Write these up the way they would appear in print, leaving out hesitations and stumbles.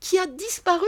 qui a disparu.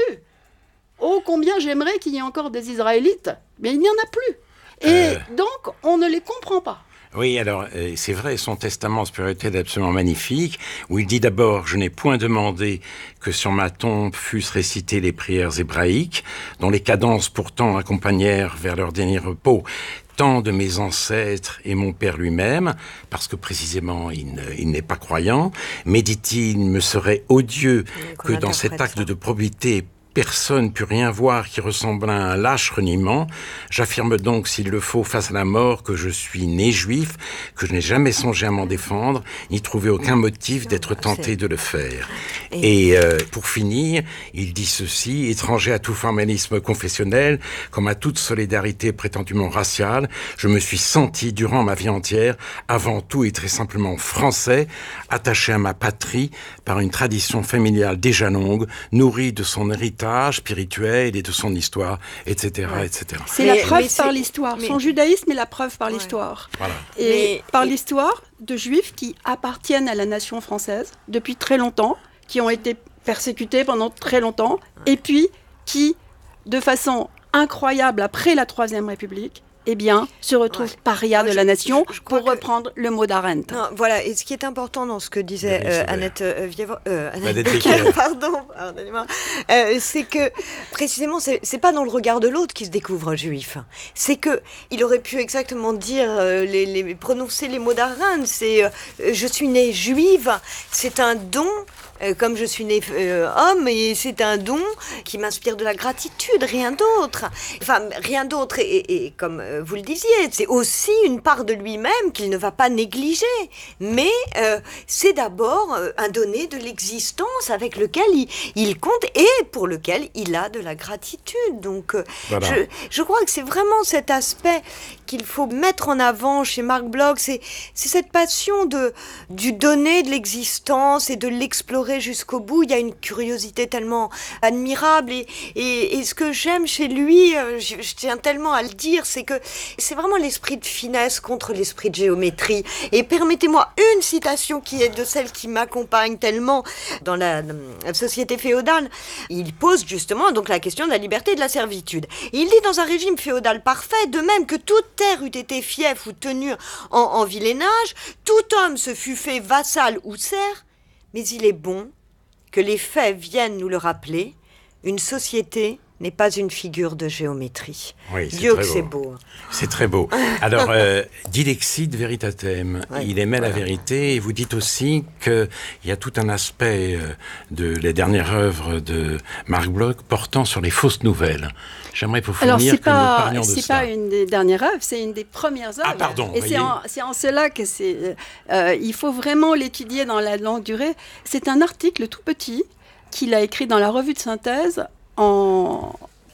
Oh, combien j'aimerais qu'il y ait encore des Israélites, mais il n'y en a plus. Et donc, on ne les comprend pas. Oui, alors, c'est vrai, son testament spirituel est absolument magnifique, où il dit d'abord « Je n'ai point demandé que sur ma tombe fussent récitées les prières hébraïques, dont les cadences pourtant accompagnèrent vers leur dernier repos tant de mes ancêtres et mon père lui-même, parce que précisément il n'est pas croyant, mais dit-il, il me serait odieux que dans cet acte de probité personne put rien voir qui ressemble à un lâche reniement. J'affirme donc, s'il le faut, face à la mort, que je suis né juif, que je n'ai jamais songé à m'en défendre, ni trouvé aucun motif d'être tenté de le faire. Et pour finir, il dit ceci, étranger à tout formalisme confessionnel, comme à toute solidarité prétendument raciale, je me suis senti, durant ma vie entière, avant tout et très simplement français, attaché à ma patrie par une tradition familiale déjà longue, nourrie de son héritage spirituel et de son histoire, etc., etc. C'est la preuve par l'histoire. Son judaïsme est la preuve par l'histoire. Voilà. Et par l'histoire de juifs qui appartiennent à la nation française depuis très longtemps, qui ont été persécutés pendant très longtemps, et puis qui, de façon incroyable après la Troisième République, eh bien, se retrouvent paria de la nation, pour reprendre le mot d'Arendt. Non, voilà, et ce qui est important dans ce que disait Annette Becker, pardonnez-moi, c'est que, précisément, c'est pas dans le regard de l'autre qu'il se découvre juif. C'est que il aurait pu exactement dire, prononcer les mots d'Arendt, c'est je suis née juive, c'est un don. Comme je suis né homme, et c'est un don qui m'inspire de la gratitude, rien d'autre. Enfin, rien d'autre, et comme vous le disiez, c'est aussi une part de lui-même qu'il ne va pas négliger. Mais c'est d'abord un donné de l'existence avec lequel il compte et pour lequel il a de la gratitude. Donc, voilà. Je crois que c'est vraiment cet aspect qu'il faut mettre en avant chez Marc Bloch, c'est cette passion du donner de l'existence et de l'explorer jusqu'au bout. Il y a une curiosité tellement admirable et ce que j'aime chez lui, je tiens tellement à le dire, c'est que c'est vraiment l'esprit de finesse contre l'esprit de géométrie. Et permettez-moi une citation qui est de celle qui m'accompagne tellement dans la société féodale. Il pose justement donc la question de la liberté et de la servitude. Et il dit, dans un régime féodal parfait, de même que toute terre eût été fief ou tenue en vilénage, tout homme se fût fait vassal ou serf, mais il est bon que les faits viennent nous le rappeler, une société n'est pas une figure de géométrie. Oui, Dieu que c'est beau. C'est très beau. Alors, dilexit veritatem, il aimait la vérité, et vous dites aussi qu'il y a tout un aspect de les dernières œuvres de Marc Bloch portant sur les fausses nouvelles. J'aimerais pour finir que nous parlions de ça. C'est pas une des dernières œuvres, c'est une des premières œuvres. Ah pardon, et c'est en cela que il faut vraiment l'étudier dans la longue durée. C'est un article tout petit qu'il a écrit dans la revue de synthèse en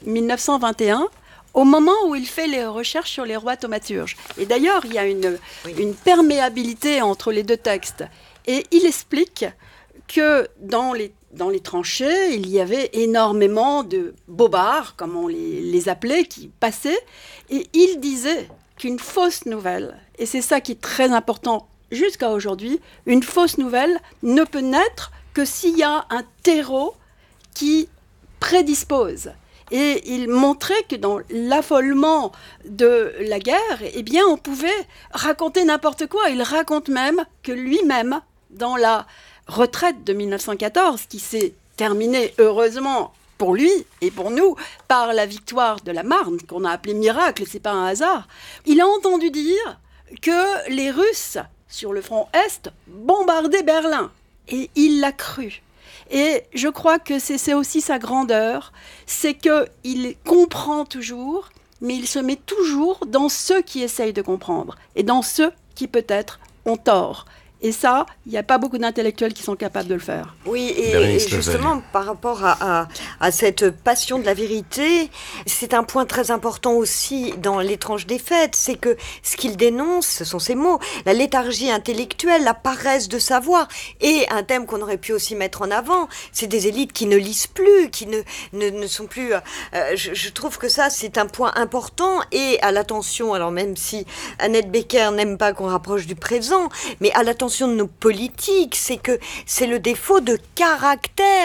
1921, au moment où il fait les recherches sur les rois thaumaturges. Et d'ailleurs, il y a une perméabilité entre les deux textes. Et il explique que dans les tranchées, il y avait énormément de bobards, comme on les appelait, qui passaient. Et il disait qu'une fausse nouvelle, et c'est ça qui est très important jusqu'à aujourd'hui, une fausse nouvelle ne peut naître que s'il y a un terreau qui prédispose. Et il montrait que dans l'affolement de la guerre, eh bien, on pouvait raconter n'importe quoi. Il raconte même que lui-même, dans la retraite de 1914, qui s'est terminée heureusement pour lui et pour nous par la victoire de la Marne, qu'on a appelée miracle, c'est pas un hasard, il a entendu dire que les Russes, sur le front Est, bombardaient Berlin. Et il l'a cru. Et je crois que c'est aussi sa grandeur, c'est qu'il comprend toujours, mais il se met toujours dans ceux qui essayent de comprendre, et dans ceux qui peut-être ont tort. Et ça, il n'y a pas beaucoup d'intellectuels qui sont capables de le faire. Oui, et justement, par rapport à cette passion de la vérité, c'est un point très important aussi dans L'étrange défaite, c'est que ce qu'il dénonce, ce sont ces mots, la léthargie intellectuelle, la paresse de savoir, et un thème qu'on aurait pu aussi mettre en avant, c'est des élites qui ne lisent plus, qui ne sont plus... je trouve que ça, c'est un point important, et à l'attention, alors même si Annette Becker n'aime pas qu'on rapproche du présent, mais à l'attention de nos politiques, c'est que c'est le défaut de caractère, de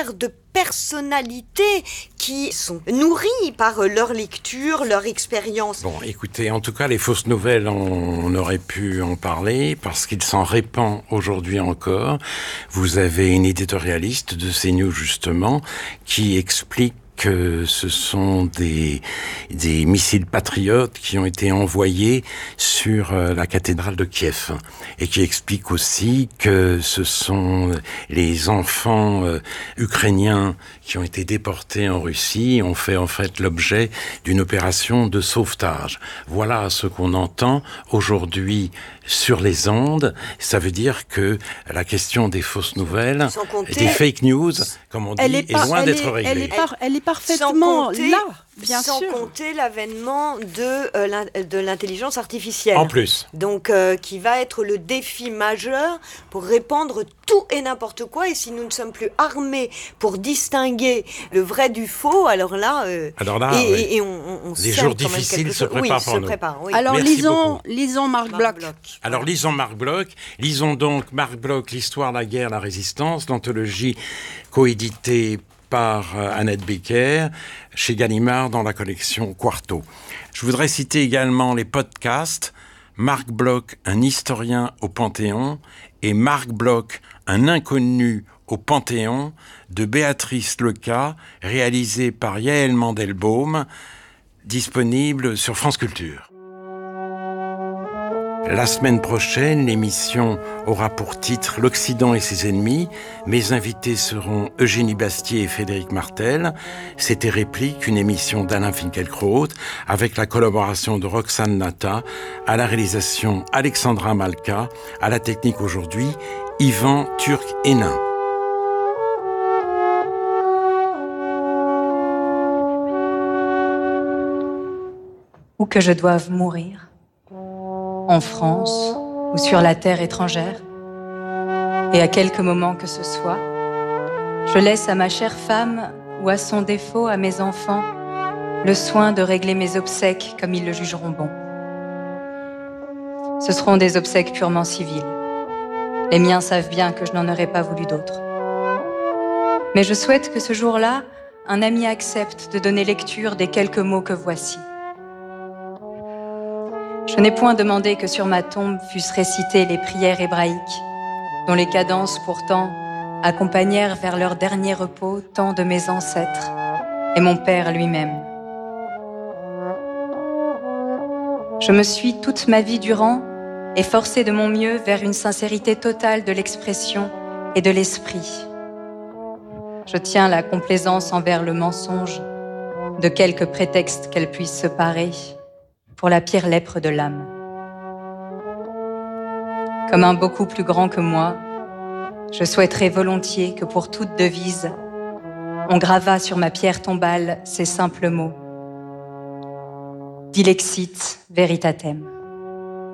personnalités qui sont nourries par leur lecture, leur expérience. Bon, écoutez, en tout cas, les fausses nouvelles, on aurait pu en parler parce qu'il s'en répand aujourd'hui encore. Vous avez une éditorialiste de CNews, justement, qui explique que ce sont des missiles patriotes qui ont été envoyés sur la cathédrale de Kiev et qui explique aussi que ce sont les enfants ukrainiens qui ont été déportés en Russie ont fait en fait l'objet d'une opération de sauvetage. Voilà ce qu'on entend aujourd'hui sur les ondes. Ça veut dire que la question des fausses nouvelles, des fake news, comme on dit, est loin d'être réglée. Elle est parfaitement là, bien sûr. Sans compter l'avènement de l'intelligence artificielle. En plus. Donc, qui va être le défi majeur pour répandre tout et n'importe quoi. Et si nous ne sommes plus armés pour distinguer le vrai du faux, alors là, oui. on les jours difficiles se préparent pour nous. Oui. Alors, lisons Marc Bloch. Alors, lisons Marc Bloch. Lisons donc Marc Bloch, l'histoire, la guerre, la résistance, l'anthologie coéditée par Annette Becker, chez Gallimard, dans la collection Quarto. Je voudrais citer également les podcasts Marc Bloch, un historien au Panthéon, et Marc Bloch, un inconnu au Panthéon, de Béatrice Leca, réalisé par Yaël Mandelbaum, disponible sur France Culture. La semaine prochaine, l'émission aura pour titre L'Occident et ses ennemis. Mes invités seront Eugénie Bastier et Frédéric Martel. C'était Réplique, une émission d'Alain Finkielkraut, avec la collaboration de Roxane Nata, à la réalisation Alexandra Malka, à la technique aujourd'hui, Yvan Turc-Hénin. Ou que je doive mourir, en France ou sur la terre étrangère, et à quelque moment que ce soit, je laisse à ma chère femme ou à son défaut à mes enfants le soin de régler mes obsèques comme ils le jugeront bon. Ce seront des obsèques purement civiles. Les miens savent bien que je n'en aurais pas voulu d'autres. Mais je souhaite que ce jour-là, un ami accepte de donner lecture des quelques mots que voici. Je n'ai point demandé que sur ma tombe fussent récitées les prières hébraïques, dont les cadences pourtant accompagnèrent vers leur dernier repos tant de mes ancêtres et mon père lui-même. Je me suis toute ma vie durant efforcée de mon mieux vers une sincérité totale de l'expression et de l'esprit. Je tiens la complaisance envers le mensonge, de quelque prétexte qu'elle puisse se parer, pour la pire lèpre de l'âme. Comme un beaucoup plus grand que moi, je souhaiterais volontiers que pour toute devise, on gravât sur ma pierre tombale ces simples mots. Dilexit veritatem.